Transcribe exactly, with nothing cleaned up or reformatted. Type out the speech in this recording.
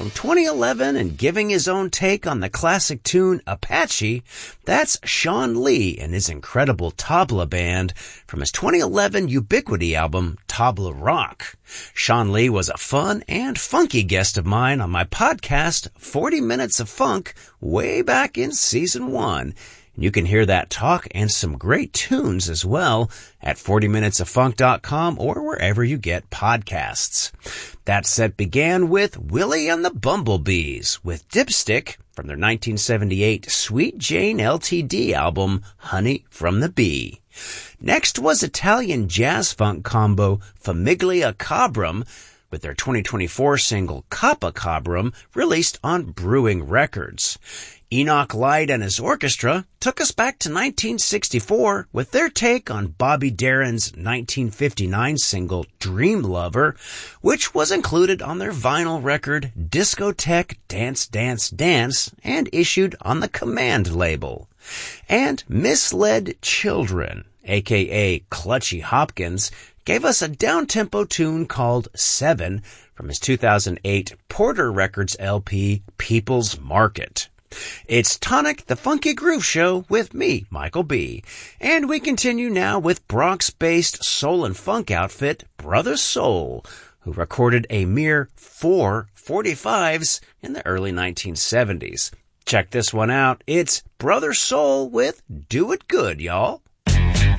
From twenty eleven and giving his own take on the classic tune Apache, that's Sean Lee and his incredible Tabla Band from his twenty eleven Ubiquity album, Tabla Rock. Sean Lee was a fun and funky guest of mine on my podcast, forty minutes of Funk, way back in season one. And you can hear that talk and some great tunes as well at forty minutes of funk dot com or wherever you get podcasts. That set began with Willie and the Bumblebees with Dipstick from their nineteen seventy-eight Sweet Jane L T D album, Honey from the Bee. Next was Italian jazz funk combo Famiglia Cabrum with their twenty twenty-four single Coppa Cabrum, released on Brewing Records. Enoch Light and his orchestra took us back to nineteen sixty-four with their take on Bobby Darin's nineteen fifty-nine single Dream Lover, which was included on their vinyl record Discotheque Dance Dance Dance and issued on the Command label. And Misled Children, aka Clutchy Hopkins, gave us a down-tempo tune called Seven from his two thousand eight Porter Records L P People's Market. It's Tonic, the Funky Groove Show with me, Michael B. And we continue now with Bronx-based soul and funk outfit Brother Soul, who recorded a mere four forty-fives in the early nineteen seventies. Check this one out. It's Brother Soul with Do It Good, y'all.